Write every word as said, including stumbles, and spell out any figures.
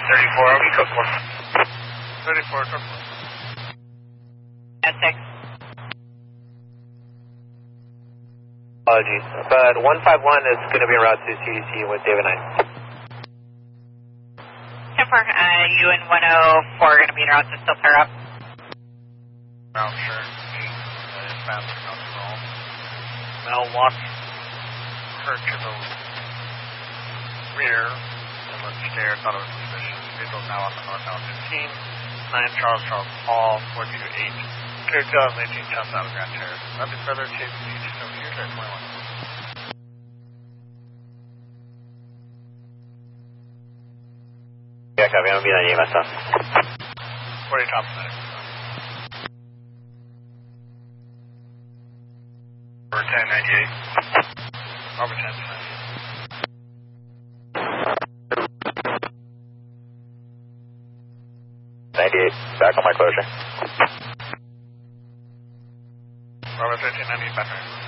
thirty-four, over, code four. thirty-four, code four. At six. Apologies, but one five one is going to be en route to C D C with David nine. ten four, uh, you and one oh four are going to be en route to still pair up. Route sure, eight, uh, fast enough to roll. Now walk her to the rear, and let's stare, thought it was suspicious. Vehicle's now on the northbound fifteen, nine Charles Charles Paul, four two eight, clear two thousand eighteen, just out of Grand Terrace. Nothing further, chase C D C over here, turn twenty-one. Yeah, copy, I'm going to be on E M S now. forty top center. Over ten ninety-eight. Over ten ninety-eight. ninety-eight, back on my closure. Robert thirteen ninety-eight, back on.